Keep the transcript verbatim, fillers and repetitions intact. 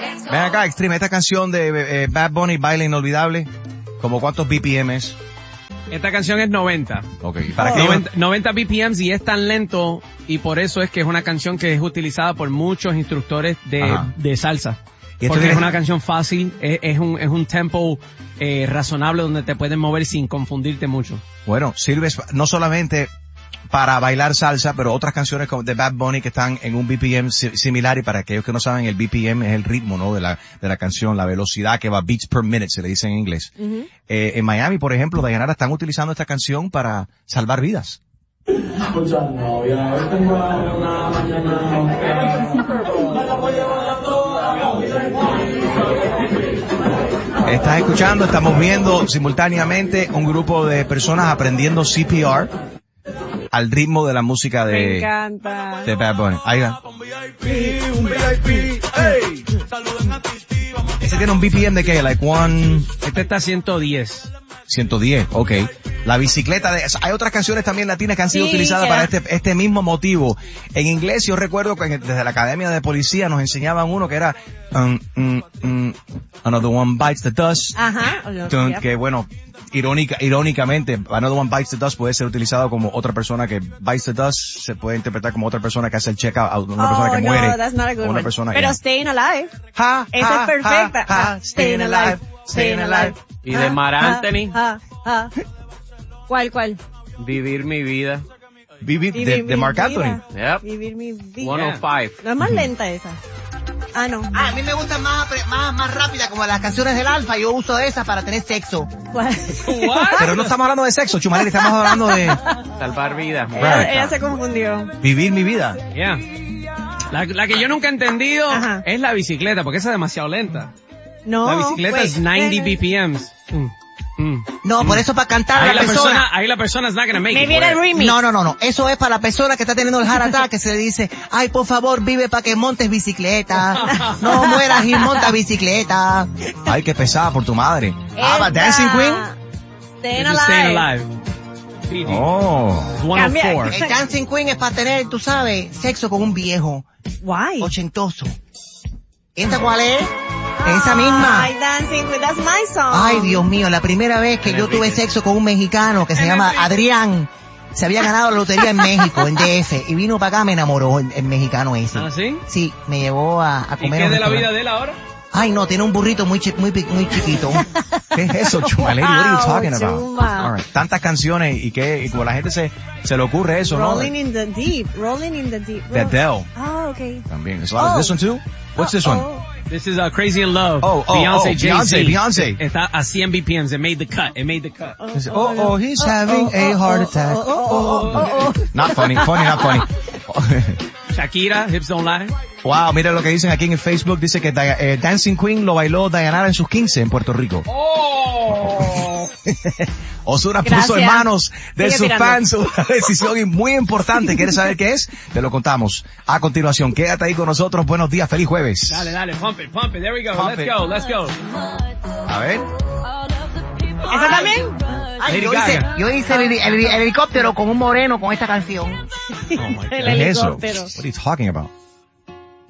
Ven acá, Extreme, esta canción de eh, Bad Bunny, Baile Inolvidable, ¿como cuántos B P Ms? Esta canción es noventa. Okay. ¿Para oh. qué? noventa, noventa B P Ms y es tan lento y por eso es que es una canción que es utilizada por muchos instructores de, de salsa. ¿Y esto porque tiene... es una canción fácil, es, es un es un tempo eh, razonable donde te puedes mover sin confundirte mucho. Bueno, sirves no solamente para bailar salsa, pero otras canciones como de Bad Bunny que están en un B P M similar, y para aquellos que no saben, el B P M es el ritmo, ¿no? De la, de la canción, la velocidad que va, beats per minute, se le dice en inglés. Uh-huh. Eh, en Miami, por ejemplo, Dayanara, están utilizando esta canción para salvar vidas. Estás escuchando, estamos viendo simultáneamente un grupo de personas aprendiendo C P R al ritmo de la música de, Me encanta. de Bad Bunny. Ahí va. Ese tiene un B P M de qué, like one... Este está a ciento diez. ciento diez, ok. La bicicleta de... Hay otras canciones también latinas que han sido sí, utilizadas yeah. para este este mismo motivo. En inglés yo recuerdo que desde la Academia de Policía nos enseñaban uno que era um, um, um, Another One Bites the Dust. Ajá. Dun, que bueno, irónica, irónicamente, Another One Bites the Dust puede ser utilizado como otra persona que bites the dust, se puede interpretar como otra persona que hace el check-out, una oh, persona que no, muere. That's not a good una one. persona Pero que... Staying Alive. Ha, Esa ha, es perfecta. Ha, ha, staying alive, staying alive. Y de Mar Anthony. Ha, ha, ha. ¿Cuál, cuál? Vivir mi vida. Vivir, Vivir de, mi de Marc vida. Anthony. Yep. Vivir mi vida. ciento cinco. No es más lenta esa. Ah, no. Ah, a mí me gustan más, más, más rápida, como las canciones del Alfa. Yo uso esas para tener sexo. ¿Cuál? Pero no estamos hablando de sexo, Chumaleri, estamos hablando de... Salvar vidas. Ella, ella se confundió. Vivir mi vida. Yeah. La, la que yo nunca he entendido Ajá. es la bicicleta, porque esa es demasiado lenta. No. La bicicleta wait, es noventa eh, B P Ms. Mm. Mm. No, por eso para cantar Ahí a la la persona. persona, ahí la persona is not gonna make Me it. viene el güey. remix. No, no, no, no. Eso es para la persona que está teniendo el heart attack, que se le dice, ay, por favor, vive para que montes bicicleta. No mueras y monta bicicleta. Ay, qué pesada por tu madre. Ah, Esta. Dancing Queen. Staying This is Staying Alive. alive. Oh. ciento Cambia. cuatro. El Dancing Queen es para tener, tú sabes, sexo con un viejo Why? ochentoso. ¿Esta cuál es? Esa misma. Ay, Dancing Queen, that's my song. Ay, Dios mío, la primera vez que yo tuve sexo con un mexicano que se llama Adrián, se había ganado la lotería en México, en D F, y vino para acá, me enamoró el, el mexicano ese. ¿Ah, sí? Sí, me llevó a, a ¿Y comer. qué a un de la restaurante. vida de él ahora? Ay, no, tiene un burrito muy chi- muy, pi- muy chiquito. ¿Qué es eso, Chumaleri? What are you talking about? Chuma. All right. Tantas canciones y que y como la gente se se le ocurre eso, ¿no? Rolling in the deep, rolling in the deep. De Adele. Ah, okay. También. Is Oh. this one too? What's this one? Oh. This is uh, Crazy in Love. Oh, oh, Beyonce, oh, Jay-Z. Beyonce, Beyonce. Está a cien B P Ms. It made the cut. It made the cut. Oh, Dice, oh, oh, he's having a heart attack. oh, oh, oh, oh, oh. Not funny, funny, not funny. Shakira, Hips Don't Lie. Wow, mira lo que dicen aquí en el Facebook. Dice que Dia- eh, Dancing Queen lo bailó Dayanara en sus quince en Puerto Rico. Oh. Ozuna Gracias. puso en manos de Sigue sus tirando. fans una decisión muy importante. ¿Quieres saber qué es? Te lo contamos a continuación. Quédate ahí con nosotros. Buenos días, feliz jueves. Dale, dale, pump it, pump it. There we go. Pump let's it. go, let's go. A ver. ¿Esa también? Ay, Lady yo hice, Gaga. yo hice el, el- el helicóptero con un moreno con esta canción. Oh my God. El ¿Qué es eso? helicóptero. What are you talking about?